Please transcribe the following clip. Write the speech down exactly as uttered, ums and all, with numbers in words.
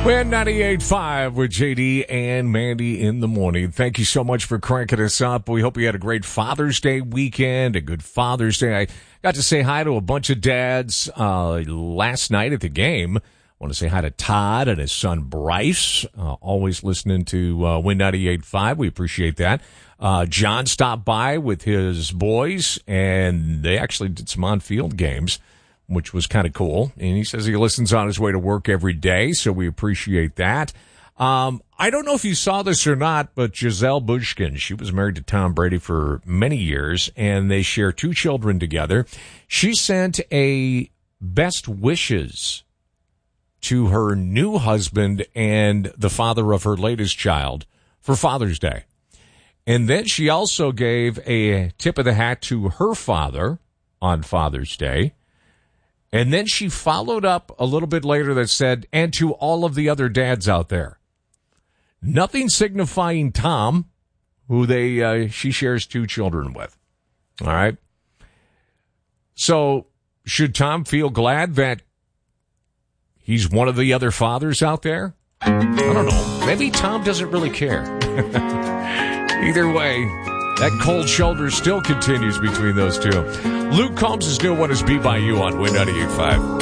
Win ninety-eight point five with J D and Mandy in the morning. Thank you so much for cranking us up. We hope you had a great Father's Day weekend, a good Father's Day. I got to say hi to a bunch of dads uh, last night at the game. I want to say hi to Todd and his son Bryce, uh, always listening to uh, Win ninety-eight point five. We appreciate that. Uh, John stopped by with his boys, and they actually did some on-field games, which was kind of cool. And he says he listens on his way to work every day, so we appreciate that. Um, I don't know if you saw this or not, but Gisele Bündchen, she was married to Tom Brady for many years, and they share two children together. She sent a best wishes to her new husband and the father of her latest child for Father's Day. And then she also gave a tip of the hat to her father on Father's Day. And then she followed up a little bit later that said, and to all of the other dads out there. Nothing signifying Tom, who they uh, she shares two children with. All right. So should Tom feel glad that he's one of the other fathers out there? I don't know. Maybe Tom doesn't really care. Either way, that cold shoulder still continues between those two. Luke Combs' new one is Be By You on Win ninety-eight point five.